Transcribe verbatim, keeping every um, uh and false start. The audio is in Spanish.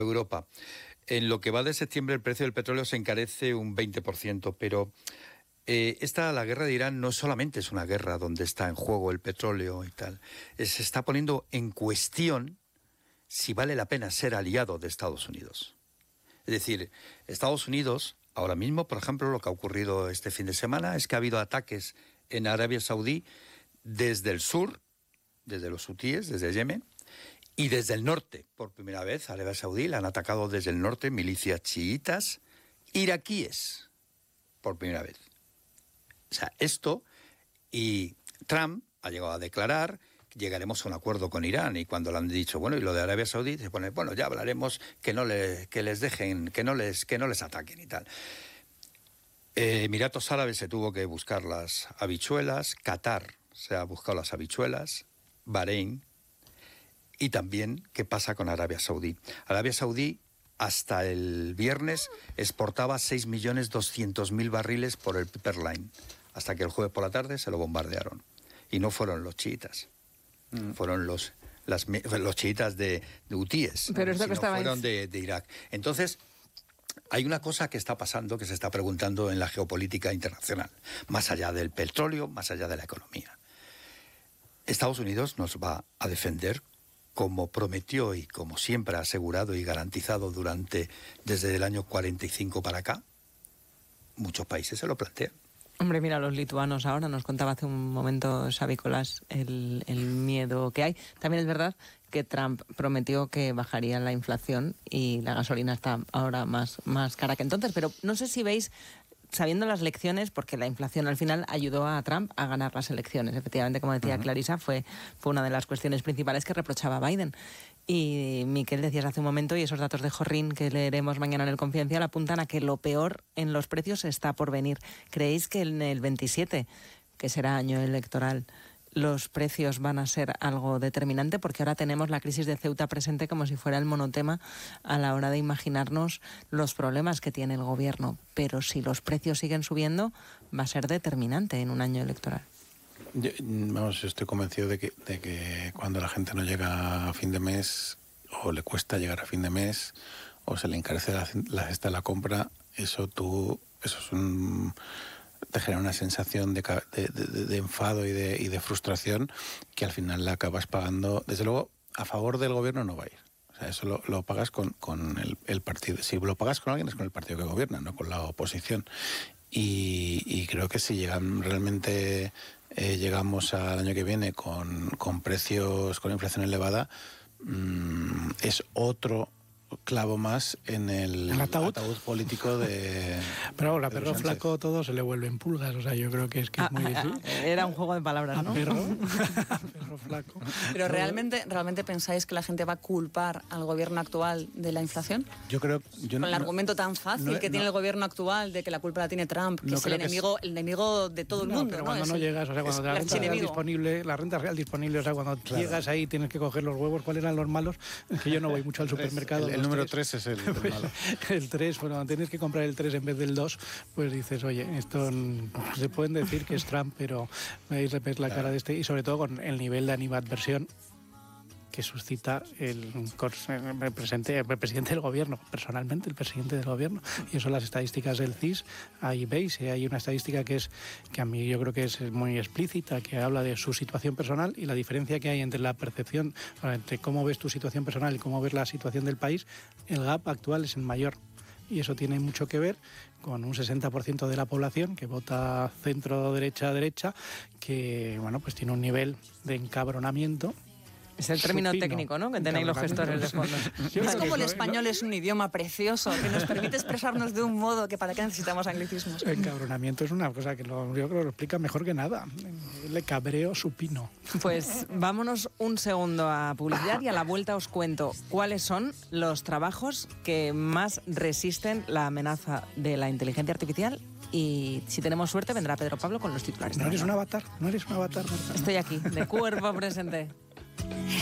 Europa. En lo que va de septiembre el precio del petróleo se encarece un veinte por ciento, pero eh, esta, la guerra de Irán no solamente es una guerra donde está en juego el petróleo y tal, eh, se está poniendo en cuestión si vale la pena ser aliado de Estados Unidos. Es decir, Estados Unidos, ahora mismo, por ejemplo, lo que ha ocurrido este fin de semana es que ha habido ataques en Arabia Saudí desde el sur, desde los hutíes, desde Yemen, y desde el norte. Por primera vez, a Arabia Saudí la han atacado desde el norte milicias chiitas iraquíes, por primera vez. O sea, esto, y Trump ha llegado a declarar que llegaremos a un acuerdo con Irán, y cuando le han dicho, bueno, y lo de Arabia Saudí, se pone, bueno, ya hablaremos, que no le, que les dejen, que no les, que no les ataquen y tal. Eh, Emiratos Árabes se tuvo que buscar las habichuelas, Qatar se ha buscado las habichuelas, Bahrein, y también qué pasa con Arabia Saudí. Arabia Saudí hasta el viernes exportaba seis millones doscientos mil barriles por el pipeline, hasta que el jueves por la tarde se lo bombardearon. Y no fueron los chiitas, mm. fueron los, las, los chiitas de, de hutíes, pero esto que estaba fueron en... de, de Irak. Entonces, hay una cosa que está pasando, que se está preguntando en la geopolítica internacional, más allá del petróleo, más allá de la economía. Estados Unidos nos va a defender como prometió y como siempre ha asegurado y garantizado durante desde el año cuarenta y cinco para acá. Muchos países se lo plantean. Hombre, mira, los lituanos ahora, nos contaba hace un momento Xavi Colás el, el miedo que hay. También es verdad que Trump prometió que bajaría la inflación y la gasolina está ahora más, más cara que entonces, pero no sé si veis, sabiendo las lecciones, porque la inflación al final ayudó a Trump a ganar las elecciones. Efectivamente, como decía uh-huh. Clarisa, fue, fue una de las cuestiones principales que reprochaba a Biden. Y Miquel, decías hace un momento, y esos datos de Jorrín que leeremos mañana en el Confidencial apuntan a que lo peor en los precios está por venir. ¿Creéis que en el veintisiete, que será año electoral, los precios van a ser algo determinante? Porque ahora tenemos la crisis de Ceuta presente como si fuera el monotema a la hora de imaginarnos los problemas que tiene el gobierno. Pero si los precios siguen subiendo, va a ser determinante en un año electoral. Yo, vamos, estoy convencido de que, de que cuando la gente no llega a fin de mes, o le cuesta llegar a fin de mes, o se le encarece la, la cesta de la compra, eso tú, eso es un... te genera una sensación de, de, de, de enfado y de, y de frustración que al final la acabas pagando. Desde luego, a favor del gobierno no va a ir. O sea, eso lo, lo pagas con, con el, el partido. Si lo pagas con alguien es con el partido que gobierna, no con la oposición. Y, y creo que si llegan realmente eh, llegamos al año que viene con, con precios, con inflación elevada, mmm, es otro clavo más en el, el ataúd? ataúd político de... Pero ahora, perro flaco, todo se le vuelven pulgas. O sea, yo creo que es que ah, es muy difícil. Era un juego de palabras, ¿no? A perro, a perro flaco. Pero realmente, ¿realmente pensáis que la gente va a culpar al gobierno actual de la inflación? Yo creo... Yo Con no, el argumento tan fácil no, que no, tiene el gobierno actual de que la culpa la tiene Trump, que no es el enemigo, que es... el enemigo de todo el no, mundo. Pero ¿no? cuando es no el, llegas, o sea, cuando la renta real disponible, la renta real disponible, o sea, cuando claro. llegas ahí tienes que coger los huevos. ¿Cuáles eran los malos? Es que yo no voy mucho al supermercado. El, el número tres es el, el malo. El tres, bueno, tienes que comprar el tres en vez del dos, pues dices, oye, esto se pueden decir que es Trump, pero veis la claro. cara de este, y sobre todo con el nivel de animadversión que suscita el, el, presidente, el presidente del gobierno, personalmente el presidente del gobierno. Y eso las estadísticas del C I S, ahí veis, hay una estadística que es que a mí yo creo que es muy explícita, que habla de su situación personal y la diferencia que hay entre la percepción, entre cómo ves tu situación personal y cómo ves la situación del país. El gap actual es el mayor. Y eso tiene mucho que ver con un sesenta por ciento de la población que vota centro, derecha, derecha, que bueno, pues tiene un nivel de encabronamiento. Es el término supino, técnico, ¿no? Que tenéis los gestores de fondo. Es como el español es un idioma precioso, que nos permite expresarnos de un modo que para qué necesitamos anglicismos. El encabronamiento es una cosa que lo, yo creo que lo explica mejor que nada. El cabreo supino. Pues vámonos un segundo a publicidad y a la vuelta os cuento cuáles son los trabajos que más resisten la amenaza de la inteligencia artificial. Y si tenemos suerte vendrá Pedro Pablo con los titulares. No eres un avatar, no eres un avatar. Marta. Estoy aquí, de cuerpo presente.